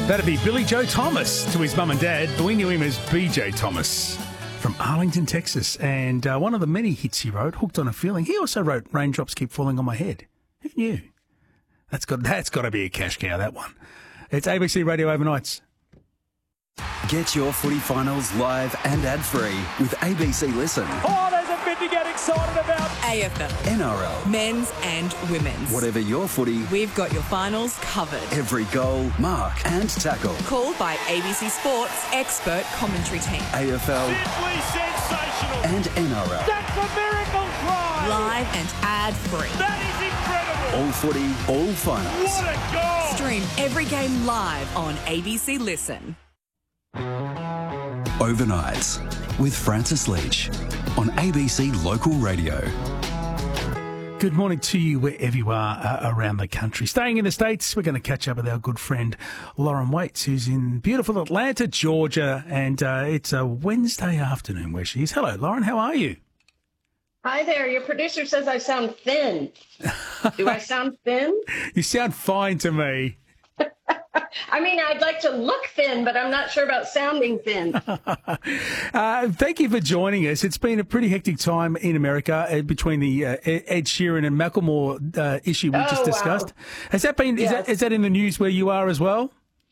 That'd be Billy Joe Thomas to his mum and dad, but we knew him as BJ Thomas from Arlington, Texas. And one of the many hits he wrote, Hooked on a Feeling. He also wrote Raindrops Keep Falling on My Head. Who knew? That's got to be a cash cow, that one. It's ABC Radio Overnights. Get your footy finals live and ad-free with ABC Listen. Oh, there's a bit to get excited about. AFL. NRL. Men's and women's. Whatever your footy, We've got your finals covered. every goal, mark and tackle. Called by ABC Sports expert commentary team. AFL Simply sensational. and NRL. That's a miracle try. Live and ad-free. That is incredible. All footy, all finals. What a goal. Stream every game live on ABC Listen. Overnights with Francis Leach on ABC Local Radio. Good morning to you wherever you are around the country. Staying in the States, we're going to catch up with our good friend Lauren Waits, who's in beautiful Atlanta, Georgia, and it's a Wednesday afternoon where she is. Hello, Lauren, how are you? Hi there. Your producer says I sound thin. Do I sound thin? You sound fine to me. I mean, I'd like to look thin, but I'm not sure about sounding thin. Thank you for joining us. It's been a pretty hectic time in America between the Ed Sheeran and Macklemore issue we just discussed. Wow. Has that been? Yes. Is that in the news where you are as well?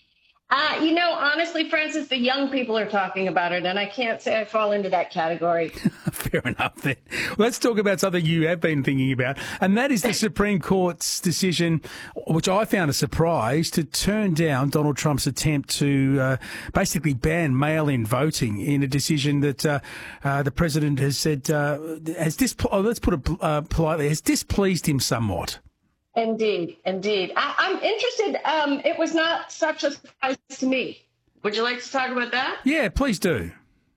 Honestly, Francis, the young people are talking about it, and I can't say I fall into that category. Fair enough then. Let's talk about something you have been thinking about, and that is the Supreme Court's decision, which I found a surprise, to turn down Donald Trump's attempt to basically ban mail-in voting in a decision that the president has said let's put it politely, has displeased him somewhat. Indeed. I'm interested. It was not such a surprise to me. Would you like to talk about that? Yeah, please do.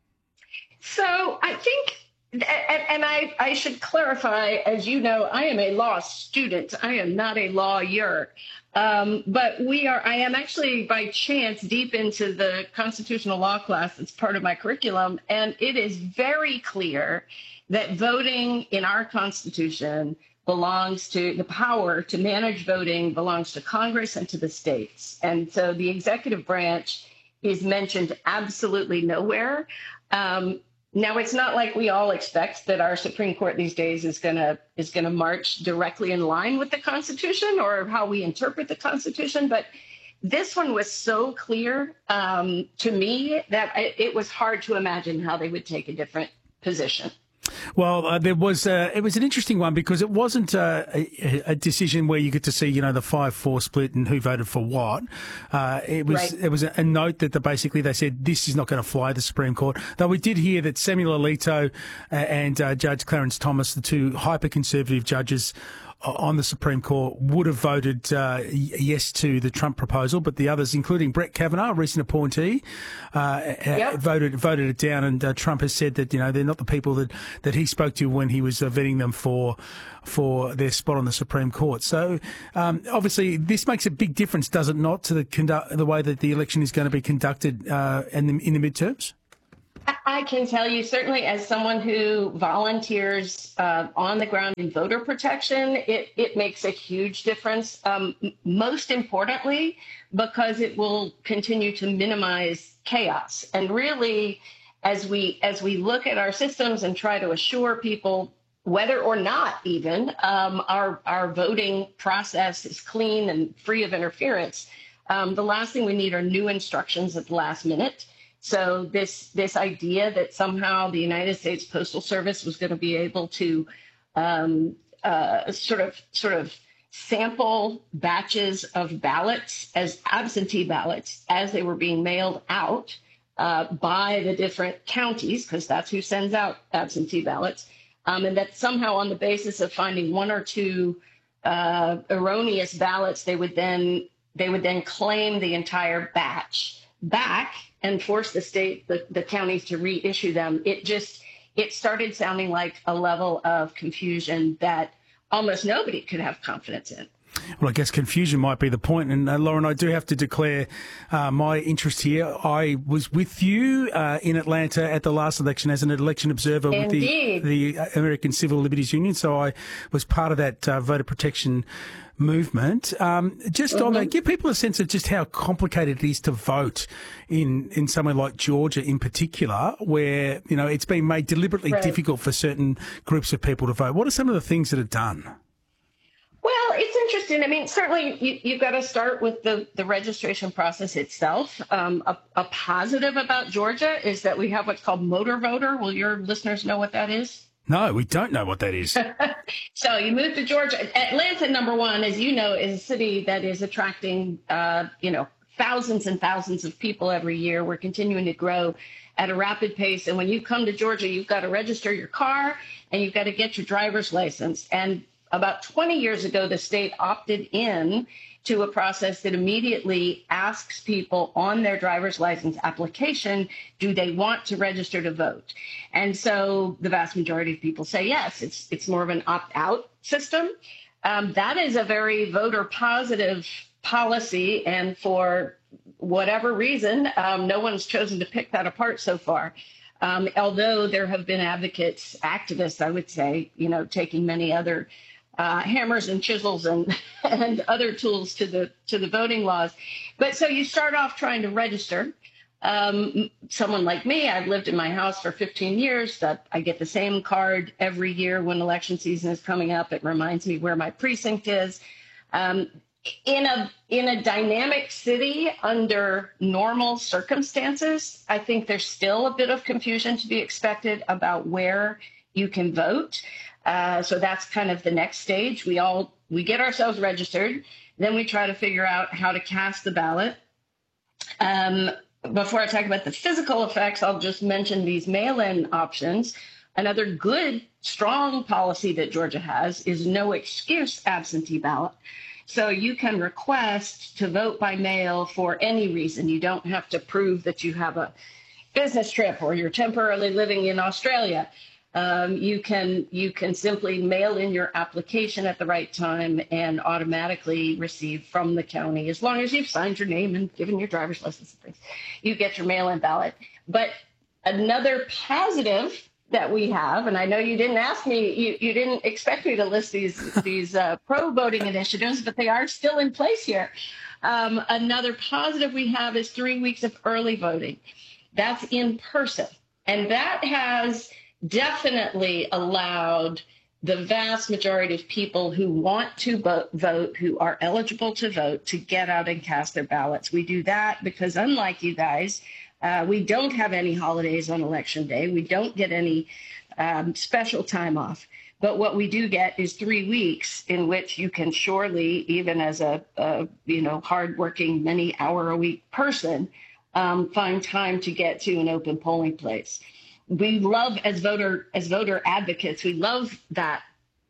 So I think, and I should clarify, as you know, I am a law student. I am not a lawyer. But I am actually by chance deep into the constitutional law class that's part of my curriculum. And it is very clear that voting in our Constitution belongs to the power to manage voting belongs to Congress and to the states. And so the executive branch is mentioned absolutely nowhere. Now, it's not like we all expect that our Supreme Court these days is going to march directly in line with the Constitution or how we interpret the Constitution. But this one was so clear to me that it was hard to imagine how they would take a different position. Well, it was an interesting one because it wasn't a decision where you get to see, the 5-4 split and who voted for what. It was a note that basically they said this is not going to fly the Supreme Court. Though we did hear that Samuel Alito and Judge Clarence Thomas, the two hyper-conservative judges on the Supreme Court, would have voted yes to the Trump proposal, but the others, including Brett Kavanaugh, a recent appointee, voted it down. And Trump has said that they're not the people that he spoke to when he was vetting them for their spot on the Supreme Court. So obviously, this makes a big difference, does it not, to the way that the election is going to be conducted in the midterms? I can tell you, certainly as someone who volunteers on the ground in voter protection, it makes a huge difference. Most importantly, because it will continue to minimize chaos. And really, as we look at our systems and try to assure people, whether or not even our voting process is clean and free of interference, the last thing we need are new instructions at the last minute. So this idea that somehow the United States Postal Service was going to be able to sort of sample batches of ballots as absentee ballots as they were being mailed out by the different counties, because that's who sends out absentee ballots, and that somehow on the basis of finding one or two erroneous ballots, they would then claim the entire batch back and force the counties to reissue them. It started sounding like a level of confusion that almost nobody could have confidence in. Well, I guess confusion might be the point. And Lauren, I do have to declare my interest here. I was with you in Atlanta at the last election as an election observer with the American Civil Liberties Union. So I was part of that voter protection movement. Just on that, give people a sense of just how complicated it is to vote in somewhere like Georgia in particular, where, you know, it's been made deliberately difficult for certain groups of people to vote. What are some of the things that are done? Well, it's interesting. I mean, certainly you've got to start with the registration process itself. A positive about Georgia is that we have what's called motor voter. Will your listeners know what that is? No, we don't know what that is. So you move to Georgia. Atlanta, number one, as you know, is a city that is attracting, thousands and thousands of people every year. We're continuing to grow at a rapid pace. And when you come to Georgia, you've got to register your car and you've got to get your driver's license. And about 20 years ago, the state opted in to a process that immediately asks people on their driver's license application, do they want to register to vote? And so the vast majority of people say yes. It's more of an opt-out system. That is a very voter positive policy. And for whatever reason, no one's chosen to pick that apart so far. Although there have been advocates, activists, I would say, taking many other hammers and chisels and other tools to the voting laws. But so you start off trying to register. Someone like me, I've lived in my house for 15 years. That I get the same card every year when election season is coming up. It reminds me where my precinct is. In a dynamic city under normal circumstances, I think there's still a bit of confusion to be expected about where you can vote. So that's kind of the next stage. We get ourselves registered, then we try to figure out how to cast the ballot. Before I talk about the physical effects, I'll just mention these mail-in options. Another good, strong policy that Georgia has is no excuse absentee ballot. So you can request to vote by mail for any reason. You don't have to prove that you have a business trip or you're temporarily living in Australia. You can simply mail in your application at the right time and automatically receive from the county, as long as you've signed your name and given your driver's license and things, you get your mail-in ballot. But another positive that we have, and I know you didn't ask me, you didn't expect me to list these pro-voting initiatives, but they are still in place here. Another positive we have is 3 weeks of early voting. That's in person. And that has definitely allowed the vast majority of people who want to vote, who are eligible to vote, to get out and cast their ballots. We do that because, unlike you guys, we don't have any holidays on Election Day. We don't get any special time off. But what we do get is 3 weeks in which you can surely, even as a hardworking, many-hour-a-week person, find time to get to an open polling place. We love, as voter advocates, we love that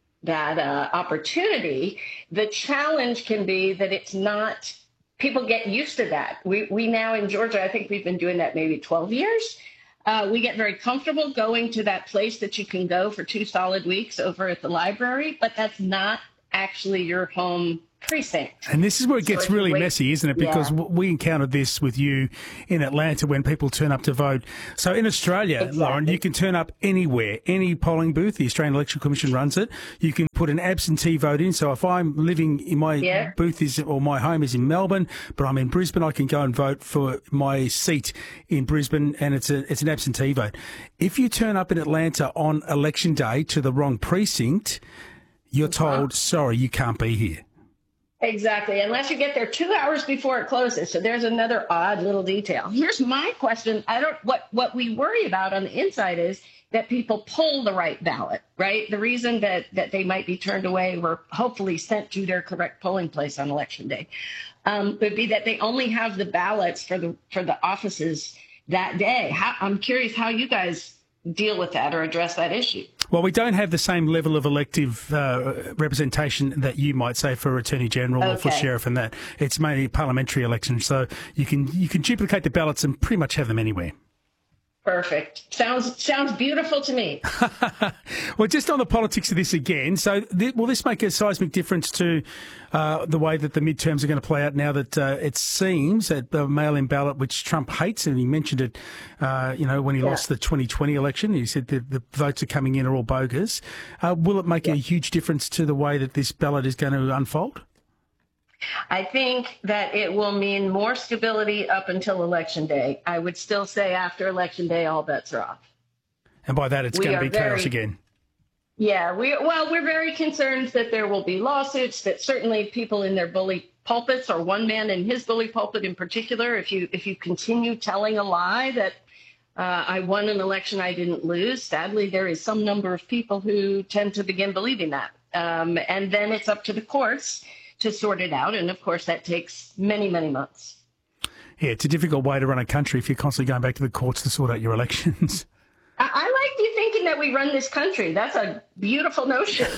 opportunity. The challenge can be that it's not. People get used to that. We now in Georgia, I think we've been doing that maybe 12 years. We get very comfortable going to that place that you can go for 2 solid weeks over at the library, but that's not actually your home precinct. And this is where it gets really messy, isn't it? Because we encountered this with you in Atlanta when people turn up to vote. So in Australia, Lauren, you can turn up anywhere, any polling booth. The Australian Election Commission runs it. You can put an absentee vote in. So if I'm living in my booth or my home is in Melbourne, but I'm in Brisbane, I can go and vote for my seat in Brisbane, and it's an absentee vote. If you turn up in Atlanta on election day to the wrong precinct, you're told, sorry, you can't be here. Exactly, unless you get there 2 hours before it closes. So there's another odd little detail. Here's my question. What we worry about on the inside is that people pull the right ballot, right? The reason that they might be turned away or hopefully sent to their correct polling place on Election Day would be that they only have the ballots for the offices that day. I'm curious how you guys deal with that or address that issue. Well, we don't have the same level of elective representation that you might say for Attorney General or for Sheriff and that. It's mainly parliamentary elections, so you can duplicate the ballots and pretty much have them anywhere. Perfect. Sounds beautiful to me. Well, just on the politics of this again, so will this make a seismic difference to the way that the midterms are going to play out now that it seems that the mail-in ballot, which Trump hates, and he mentioned it, when he lost the 2020 election, he said the votes are coming in are all bogus. Will it make a huge difference to the way that this ballot is going to unfold? I think that it will mean more stability up until Election Day. I would still say after Election Day, all bets are off. And by that, it's going to be chaos again. Yeah, we're very concerned that there will be lawsuits, that certainly people in their bully pulpits, or one man in his bully pulpit in particular, if you continue telling a lie that I won an election I didn't lose, sadly, there is some number of people who tend to begin believing that. And then it's up to the courts to sort it out. And, of course, that takes many, many months. Yeah, it's a difficult way to run a country if you're constantly going back to the courts to sort out your elections. I like you thinking that we run this country. That's a beautiful notion.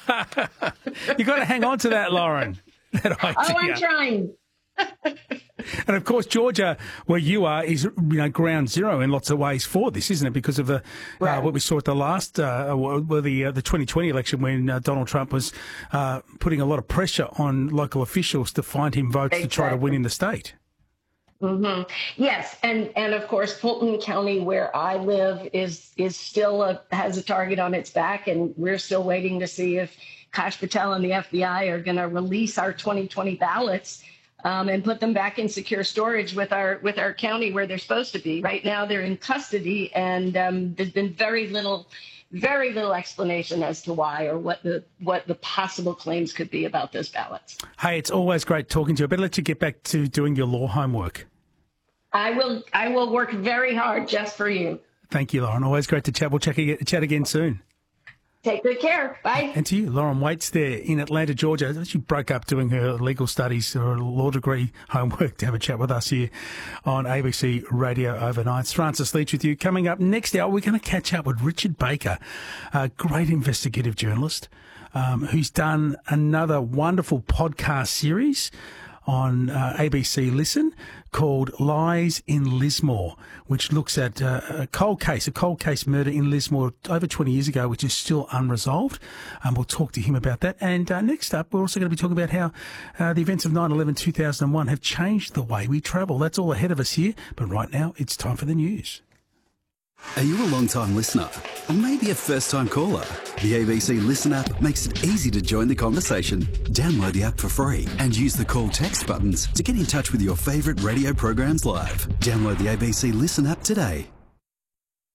You've got to hang on to that, Lauren. That idea. Oh, I'm trying. And, of course, Georgia, where you are, is ground zero in lots of ways for this, isn't it? Because of what we saw at the last, the 2020 election when Donald Trump was putting a lot of pressure on local officials to find him votes to try to win in the state. Mm-hmm. Yes, and of course, Fulton County, where I live, is still has a target on its back, and we're still waiting to see if Kash Patel and the FBI are going to release our 2020 ballots. And put them back in secure storage with our county where they're supposed to be. Right now, they're in custody, and there's been very little explanation as to why or what the possible claims could be about those ballots. Hey, it's always great talking to you. I better let you get back to doing your law homework. I will work very hard just for you. Thank you, Lauren. Always great to chat. We'll chat again soon. Take good care. Bye. And to you, Lauren Waits there in Atlanta, Georgia. She broke up doing her legal studies or law degree homework to have a chat with us here on ABC Radio Overnight. Francis Leach with you. Coming up next hour, we're going to catch up with Richard Baker, a great investigative journalist who's done another wonderful podcast series on ABC Listen called Lies in Lismore, which looks at a cold case murder in Lismore over 20 years ago, which is still unresolved. We'll talk to him about that. And next up, we're also going to be talking about how the events of 9/11/2001 have changed the way we travel. That's all ahead of us here. But right now, it's time for the news. Are you a long-time listener? Or maybe a first-time caller? The ABC Listen app makes it easy to join the conversation. Download the app for free and use the call text buttons to get in touch with your favourite radio programs live. Download the ABC Listen app today.